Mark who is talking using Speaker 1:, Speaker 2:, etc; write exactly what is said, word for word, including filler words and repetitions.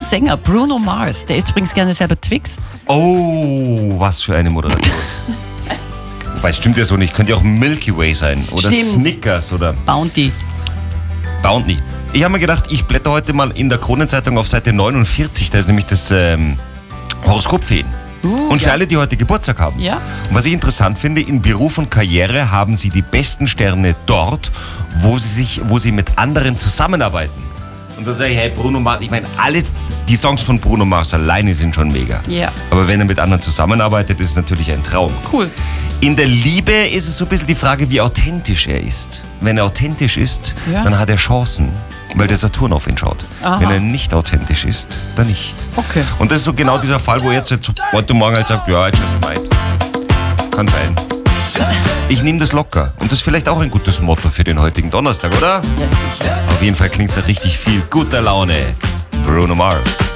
Speaker 1: Sänger Bruno Mars, der isst übrigens gerne selber Twix.
Speaker 2: Oh, was für eine Moderation. Wobei, stimmt ja so nicht. Könnte ja auch Milky Way sein. Oder
Speaker 1: Stimmt.
Speaker 2: Snickers oder
Speaker 1: Bounty.
Speaker 2: Bounty. Ich habe mir gedacht, ich blätter heute mal in der Kronenzeitung auf Seite neunundvierzig. Da ist nämlich das ähm, Horoskop für ihn.
Speaker 1: Uh,
Speaker 2: und für
Speaker 1: ja.
Speaker 2: alle, die heute Geburtstag haben.
Speaker 1: Ja.
Speaker 2: Und was ich interessant finde, in Beruf und Karriere haben sie die besten Sterne dort, wo sie sich, wo sie mit anderen zusammenarbeiten. Und da sage ich, hey, Bruno Mars, ich meine, alle die Songs von Bruno Mars alleine sind schon mega.
Speaker 1: Ja.
Speaker 2: Aber wenn er mit anderen zusammenarbeitet, ist es natürlich ein Traum.
Speaker 1: Cool.
Speaker 2: In der Liebe ist es so ein bisschen die Frage, wie authentisch er ist. Wenn er authentisch ist,
Speaker 1: Ja.
Speaker 2: dann hat er Chancen, weil der Saturn auf ihn schaut.
Speaker 1: Aha.
Speaker 2: Wenn er nicht authentisch ist, dann nicht.
Speaker 1: Okay.
Speaker 2: Und das ist so genau dieser Fall, wo er jetzt heute Morgen halt sagt, ja, I just might. Kann sein. Ich nehme das locker. Und das ist vielleicht auch ein gutes Motto für den heutigen Donnerstag, oder?
Speaker 1: Ja, sicher.
Speaker 2: Auf jeden Fall klingt es ja richtig viel guter Laune. Bruno Mars.